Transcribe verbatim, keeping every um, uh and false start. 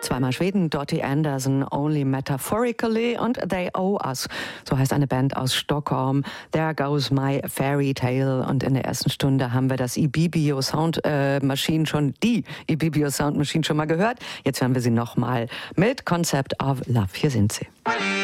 Zweimal Schweden, Dottie Anderson, Only Metaphorically und They Owe Us. So heißt eine Band aus Stockholm. There Goes My Fairy Tale. Und in der ersten Stunde haben wir das Ibibio Sound äh, Machine schon, die Ibibio Sound Machine schon mal gehört. Jetzt hören wir sie nochmal mit Concept of Love. Hier sind sie.